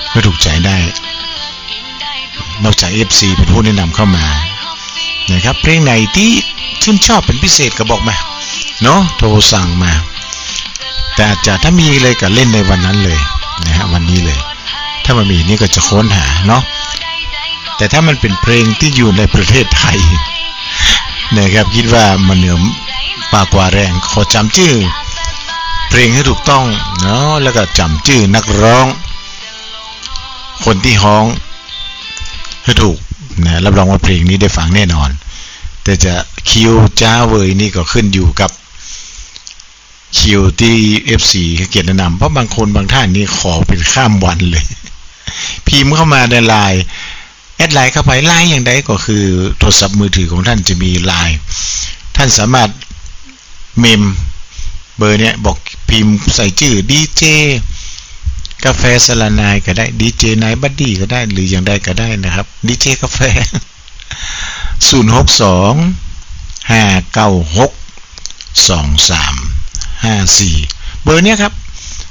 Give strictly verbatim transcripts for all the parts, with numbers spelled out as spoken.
ก็ถูกใจได้นอกจาก เอฟ ซี เป็นผู้แนะนำเข้ามานะครับเพลงไหนที่ชื่นชอบเป็นพิเศษก็บอกมาเนาะโทรสั่งมาแต่อาจจะถ้ามีเลยก็เล่นในวันนั้นเลยนะฮะวันนี้เลยถ้ามันมีนี่ก็จะค้นหาเนาะแต่ถ้ามันเป็นเพลงที่อยู่ในประเทศไทยนะครับคิดว่ามันเหนือปากกว่าแรงขอจำชื่อเพลงให้ถูกต้องเนาะแล้วก็จำชื่อนักร้องคนที่ฮ้องให้ถูกนะรับรองว่าเพลงนี้ได้ฟังแน่นอนแต่จะคิวจ้าเวยนี่ก็ขึ้นอยู่กับคิวที่ เอฟ ซี เกียรติแนะนำเพราะบางคนบางท่านนี่ขอเป็นข้ามวันเลยพิมพ์เข้ามาในไลน์แอดไลน์เข้าไปไลน์อย่างใดก็คือโทรศัพท์มือถือของท่านจะมีไลน์ท่านสามารถเมมเบอร์เนี้ยบอกพิมพ์ใส่ชื่อดีเจกาแฟสลานายก็ได้ดีเจนายบัดดี้ก็ได้หรืออย่างใดก็ได้นะครับดีเจกาแฟศูนย์ หก สอง ห้า เก้า หก สอง สาม ห้า สี่เบอร์เนี้ยครับ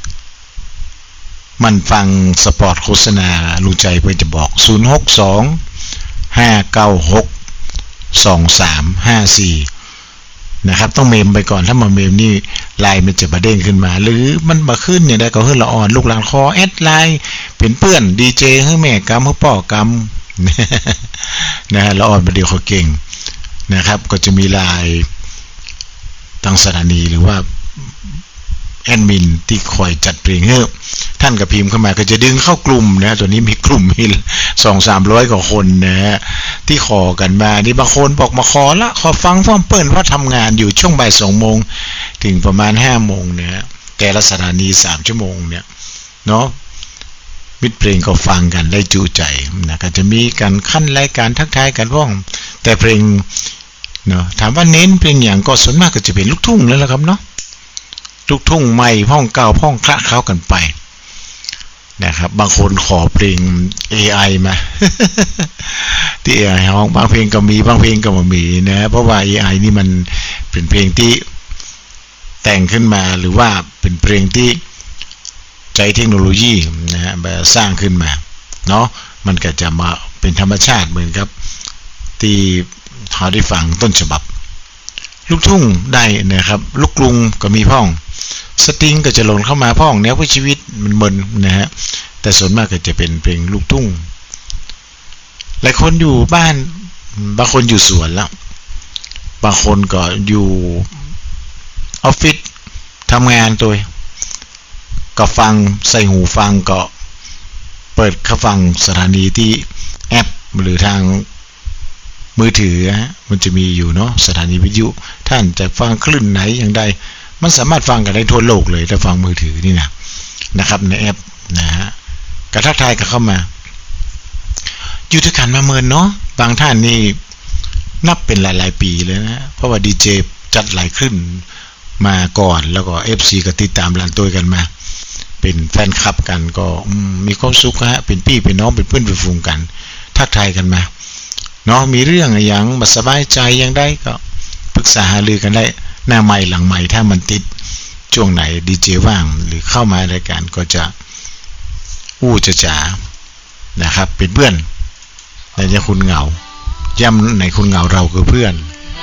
มันฟังสปอร์ตโฆษณารู้ใจเพื่อจะบอกศูนย์ หก สอง ห้า เก้า หก สอง สาม ห้า สี่นะครับต้องเมมไปก่อนถ้ามาเมมนี่ไลน์มันจะมาเด้งขึ้นมาหรือมันมาขึ้นเนี่ยได้ก็ขึ้นละอ่อนลูกหลานคอแอดไลน์เป็นเพื่อนดีเจให้แม่กำให้พ่อกำนะละอ่อนประเดี๋ยวเขาเก่งนะครับก็จะมีไลน์ตั้งสถานีหรือว่าแอดมินที่คอยจัดเพลงให้ท่านกับพิมพ์เข้ามาก็จะดึงเข้ากลุ่มนะตัวนี้มีกลุ่มมีสองสามร้อยกว่าคนนะฮะที่ขอกันมานี่บางคนบอกมาขอละขอฟังพ่อมเปิ้ลว่าทำงานอยู่ช่วงบ่ายสองโมงถึงประมาณห้าโมงนะฮะแต่ละสถานีสามชั่วโมงเนี่ยเนาะมิตรเพลงก็ฟังกันได้จุใจนะก็จะมีการขั้นรายการทักทายกันว่องแต่เพลงเนาะถามว่าเน้นเพลงอย่างก็ส่วนมากก็จะเป็นลูกทุ่งแล้วละครับเนาะลูกทุ่งใหม่พ้องเก่าพ้องคละเข้ากันไปนะครับบางคนขอเพลง เอ ไอ มา ที่ เอ ไอ ร้องบางเพลงก็มีบางเพลงก็ไม่มีนะเพราะว่า เอ ไอ นี่มันเป็นเพลงที่แต่งขึ้นมาหรือว่าเป็นเพลงที่ใช้เทคโนโลยีนะฮะแบบสร้างขึ้นมาเนาะมันก็จะมาเป็นธรรมชาติเหมือนกับที่เขาได้ฟังต้นฉบับลูกทุ่งได้นะครับลูกกรุงก็มีพ้องสตริงก็จะหล่นเข้ามาพ้องแนวชีวิตมันมึนนะฮะแต่ส่วนมากก็จะเป็นเพลงลูกทุ่งหลายคนอยู่บ้านบางคนอยู่สวนแล้วบางคนก็อยู่ออฟฟิศทำงานตัวก็ฟังใส่หูฟังก็เปิดเข้าฟังสถานีที่แอปหรือทางมือถือฮะมันจะมีอยู่เนาะสถานีวิทยุท่านจะฟังคลื่นไหนอย่างใดมันสามารถฟังกันได้ทั่วโลกเลยถ้าฟังมือถือนี่นะนะครับในแอปนะฮะกระทักทายกันเข้ามาอยู่ด้วยกันมาเมินเนาะบางท่านนี่นับเป็นหลายๆปีเลยนะเพราะว่าดีเจจัดหลายคลื่นมาก่อนแล้วก็ เอฟ ซี ก็ติดตามหลานตัวกันมาเป็นแฟนคลับกันก็มีความสุขฮะเป็นพี่เป็นน้องเป็นเพื่อนเป็นฝูงกันทักทายกันมาเนาะมีเรื่องอย่างมาสบายใจยังได้ก็ปรึกษาหารือกันได้หน้าใหม่หลังใหม่ถ้ามันติดช่วงไหนดีเจว่างหรือเข้ามารายการก็จะอู้จะจ๋านะครับเป็นเพื่อนในยังคุณเหงาย่ำในคุณเหงาเราคือเพื่อน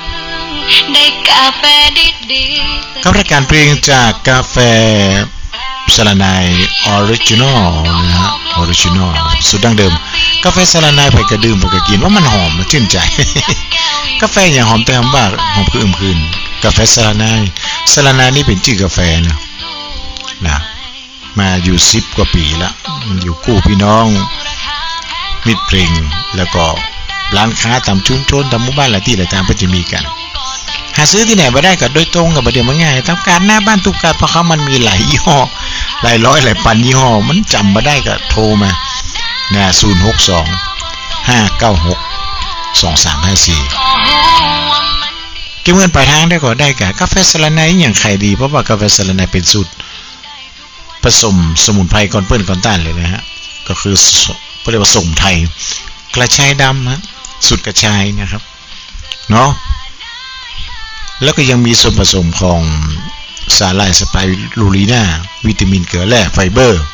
กับรายการเพลงจากกาแฟสลานายออริจินอลนะฮะออริจินอลสุดดั้งเดิมกาแฟสลานายไปกระดื่มไปกระกินว่ามันหอมมันชื่นใจ กาแฟอย่างหอมแต่หอมบ้าหอมคืออึมคืนกาแฟสลานายสลานายนี่เป็นชื่อกาแฟนะนะมาอยู่สิบกว่าปีแล้วอยู่คู่พี่น้องมิตรเพลงแล้วก็ร้านค้าตามชุมชนตามหมู่บ้านหลายที่หลายทางก็จะมีกันหาซื้อที่ไหนมาได้ก็โดยตรงกับประเดี๋ยวมันง่ายตามการหน้าบ้านทุกการเพราะเขามันมีหลายยี่ห้อหลายร้อยหลายพันยี่ห้อมันจำมาได้ก็โทรมานะศูนย์ หก สอง ห้า เก้า หก สอง สาม ห้า สี่เก็บเงินปลายทางได้ก็ได้กับกาแฟสลานายอย่างใครดีเพราะว่ากาแฟสลานายเป็นสูตรผสมสมุนไพรก่อนเปิ้ลก่อนต้านเลยนะฮะก็คือเรียกว่าสมุนไพรกระชายดำฮะสูตรกระชายนะครับเนาะแล้วก็ยังมีส่วนผสมของสาหร่ายสไปรูลีนาวิตามินเกลือแร่ไฟเบอร์